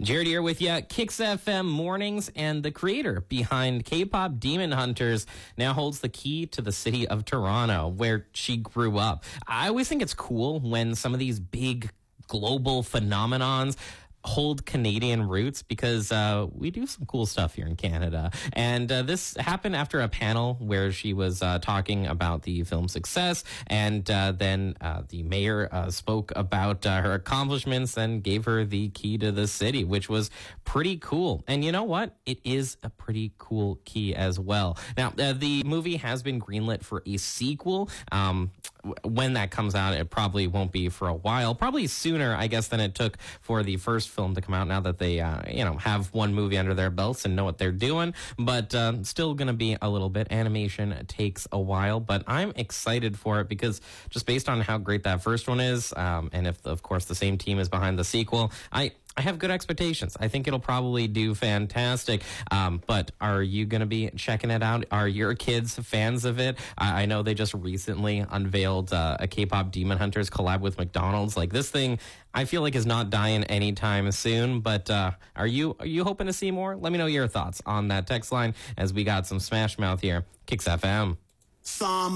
Jared here with you, Kicks FM Mornings, and the creator behind K-pop Demon Hunters now holds the key to the city of Toronto, where she grew up. I always think it's cool when some of these big global phenomenons hold Canadian roots because we do some cool stuff here in Canada. And this happened after a panel where she was talking about the film's success, and then the mayor spoke about her accomplishments and gave her the key to the city, which was pretty cool. And you know what? It is a pretty cool key as well. Now, the movie has been greenlit for a sequel. When that comes out, it probably won't be for a while. Probably sooner, I guess, than it took for the first film to come out. Now that they, have one movie under their belts and know what they're doing, but still going to be a little bit. Animation takes a while, but I'm excited for it because just based on how great that first one is, and if of course the same team is behind the sequel, I have good expectations. I think it'll probably do fantastic. But are you going to be checking it out? Are your kids fans of it? I know they just recently unveiled a K-pop Demon Hunters collab with McDonald's. Like, this thing, I feel like is not dying anytime soon. But are you hoping to see more? Let me know your thoughts on that text line as we got some Smash Mouth here. Kicks FM.